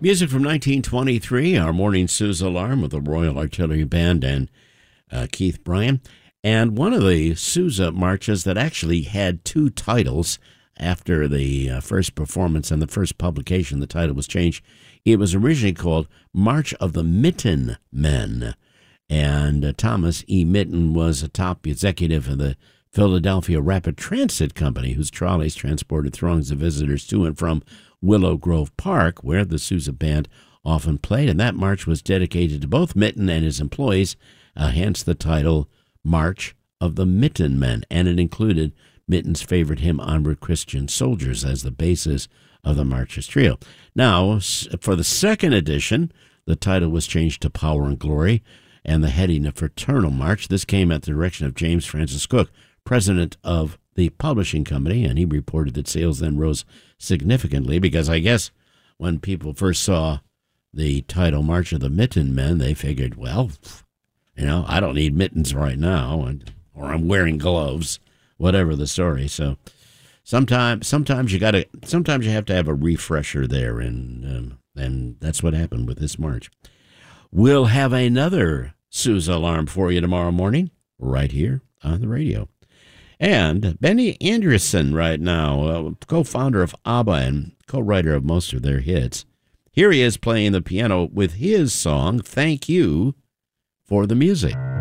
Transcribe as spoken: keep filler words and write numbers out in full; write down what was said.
Music from nineteen twenty-three, our morning Sousa alarm with the Royal Artillery Band and uh, Keith Bryan. And one of the Sousa marches that actually had two titles after the uh, first performance and the first publication, the title was changed. It was originally called March of the Mitten Men. And uh, Thomas E. Mitten was a top executive of the Philadelphia Rapid Transit Company, whose trolleys transported throngs of visitors to and from Willow Grove Park, where the Sousa Band often played. And that march was dedicated to both Mitten and his employees, uh, hence the title March of the Mitten Men. And it included Mitten's favorite hymn, Onward Christian Soldiers, as the basis of the Marches Trio. Now, for the second edition, the title was changed to Power and Glory, and the heading of Fraternal March. This came at the direction of James Francis Cook, president of the publishing company, and he reported that sales then rose significantly because I guess when people first saw the title March of the Mitten Men, they figured, well, you know, I don't need mittens right now, and or I'm wearing gloves, whatever the story. So sometimes, sometimes you got to, sometimes you have to have a refresher there, and um, and that's what happened with this march. We'll have another Sousa alarm for you tomorrow morning, right here on the radio. And Benny Andersson right now, uh, co-founder of ABBA and co-writer of most of their hits. Here he is playing the piano with his song, Thank You for the Music.